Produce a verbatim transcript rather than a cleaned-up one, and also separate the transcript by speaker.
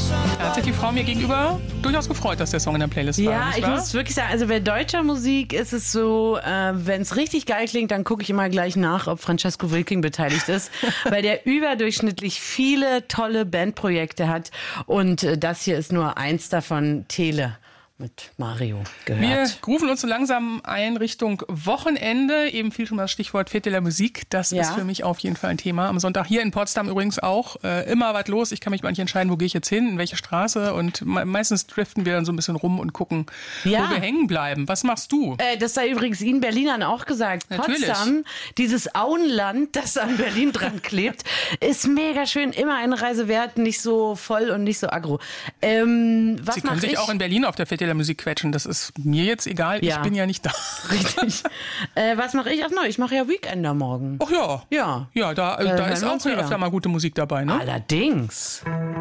Speaker 1: Da hat sich die Frau mir gegenüber durchaus gefreut, dass der Song in der Playlist war.
Speaker 2: Ja, ich
Speaker 1: wahr?
Speaker 2: muss wirklich sagen, also bei deutscher Musik ist es so, äh, wenn es richtig geil klingt, dann gucke ich immer gleich nach, ob Francesco Wilking beteiligt ist, weil der überdurchschnittlich viele tolle Bandprojekte hat und äh, das hier ist nur eins davon, Tele. Mit Mario gehört.
Speaker 1: Wir rufen uns so langsam ein Richtung Wochenende. Eben fiel schon mal das Stichwort Fête de la Musique. Das
Speaker 2: Ja.
Speaker 1: ist für mich auf jeden Fall ein Thema. Am Sonntag hier in Potsdam übrigens auch. Äh, immer was los. Ich kann mich mal nicht entscheiden, wo gehe ich jetzt hin, in welche Straße. Und me- meistens driften wir dann so ein bisschen rum und gucken,
Speaker 2: Ja.
Speaker 1: wo wir hängen bleiben. Was machst du?
Speaker 2: Äh, das sei übrigens Ihnen Berlinern auch gesagt.
Speaker 1: Natürlich.
Speaker 2: Potsdam, dieses Auenland, das an Berlin dran klebt, ist mega schön. Immer eine Reise wert, nicht so voll und nicht so aggro. Ähm, was
Speaker 1: Sie können
Speaker 2: mach
Speaker 1: sich
Speaker 2: ich?
Speaker 1: auch in Berlin auf der Fête de la Musique quetschen. Das ist mir jetzt egal.
Speaker 2: Ja.
Speaker 1: Ich bin ja nicht da.
Speaker 2: Richtig. äh, was mache ich? Ach no, ich mache ja Weekender morgen.
Speaker 1: Ach ja.
Speaker 2: Ja.
Speaker 1: Ja, da,
Speaker 2: Äh,
Speaker 1: da
Speaker 2: hören
Speaker 1: ist
Speaker 2: wir
Speaker 1: auch
Speaker 2: uns wieder.
Speaker 1: öfter mal gute Musik dabei, ne?
Speaker 2: Allerdings.